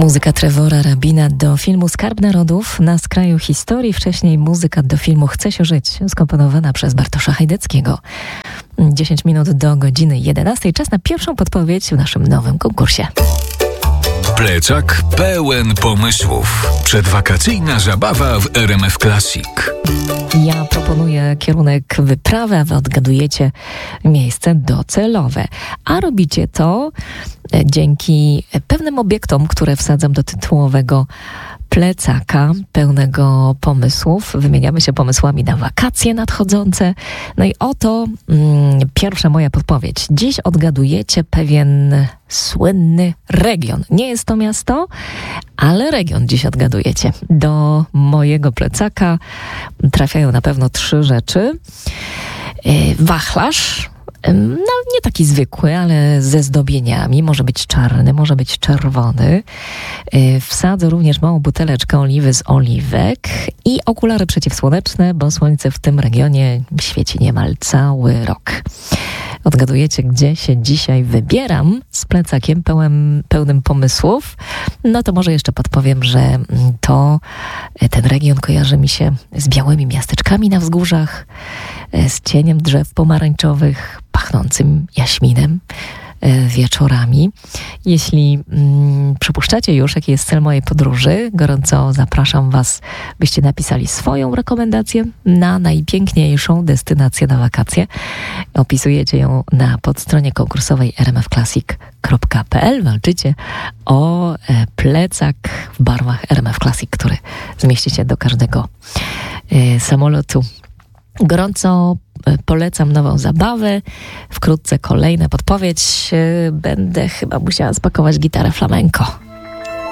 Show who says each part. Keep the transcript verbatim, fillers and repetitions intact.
Speaker 1: Muzyka Trevora Rabina do filmu Skarb Narodów na skraju historii. Wcześniej muzyka do filmu Chce się żyć, skomponowana przez Bartosza Hajdeckiego. dziesięć minut do godziny jedenastej. Czas na pierwszą podpowiedź w naszym nowym konkursie.
Speaker 2: Plecak pełen pomysłów. Przedwakacyjna zabawa w R M F Classic.
Speaker 1: Ja proponuję kierunek wyprawy, a wy odgadujecie miejsce docelowe. A robicie to dzięki pewnym obiektom, które wsadzam do tytułowego plecaka pełnego pomysłów. Wymieniamy się pomysłami na wakacje nadchodzące. No i oto mm, pierwsza moja podpowiedź. Dziś odgadujecie pewien słynny region. Nie jest to miasto, ale region dziś odgadujecie. Do mojego plecaka trafiają na pewno trzy rzeczy. Yy, wachlarz. No, nie taki zwykły, ale ze zdobieniami. Może być czarny, może być czerwony. Yy, wsadzę również małą buteleczkę oliwy z oliwek i okulary przeciwsłoneczne, bo słońce w tym regionie świeci niemal cały rok. Odgadujecie, gdzie się dzisiaj wybieram z plecakiem pełen, pełnym pomysłów. No to może jeszcze podpowiem, że to ten region kojarzy mi się z białymi miasteczkami na wzgórzach, z cieniem drzew pomarańczowych, pachnącym jaśminem wieczorami. Jeśli mm, przypuszczacie już, jaki jest cel mojej podróży, gorąco zapraszam Was, byście napisali swoją rekomendację na najpiękniejszą destynację na wakacje. Opisujecie ją na podstronie konkursowej r m f classic kropka p l. Walczycie o e, plecak w barwach R M F Classic, który zmieścicie do każdego e, samolotu. Gorąco polecam nową zabawę. Wkrótce kolejna podpowiedź. Będę chyba musiała spakować gitarę flamenco.